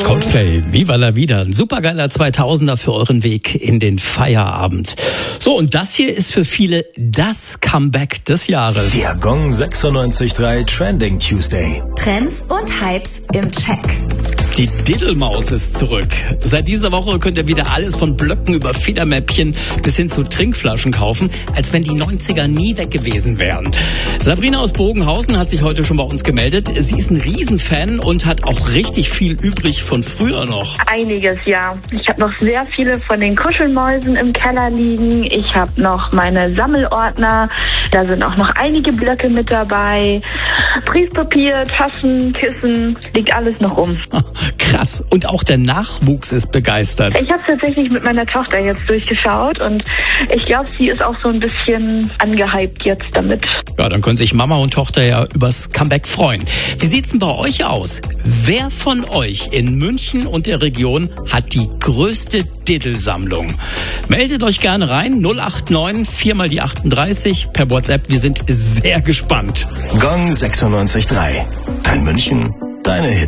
Coldplay, Viva la Vida, ein supergeiler 2000er für euren Weg in den Feierabend. So, und das hier ist für viele das Comeback des Jahres. Der Gong 96.3 Trending Tuesday. Trends und Hypes im Check. Die Diddelmaus ist zurück. Seit dieser Woche könnt ihr wieder alles von Blöcken über Federmäppchen bis hin zu Trinkflaschen kaufen, als wenn die 90er nie weg gewesen wären. Sabrina aus Bogenhausen hat sich heute schon bei uns gemeldet. Sie ist ein Riesenfan und hat auch richtig viel übrig von früher noch. Einiges, ja. Ich habe noch sehr viele von den Kuschelmäusen im Keller liegen. Ich habe noch meine Sammelordner. Da sind auch noch einige Blöcke mit dabei. Briefpapier, Tassen, Kissen, liegt alles noch rum. Krass. Und auch der Nachwuchs ist begeistert. Ich habe tatsächlich mit meiner Tochter jetzt durchgeschaut und ich glaube, sie ist auch so ein bisschen angehypt jetzt damit. Ja, dann können sich Mama und Tochter ja übers Comeback freuen. Wie sieht's denn bei euch aus? Wer von euch in München und der Region hat die größte Diddle-Sammlung? Meldet euch gerne rein, 089 4 mal die 38 per WhatsApp. Wir sind sehr gespannt. Gong 96.3. Dein München, deine Hits.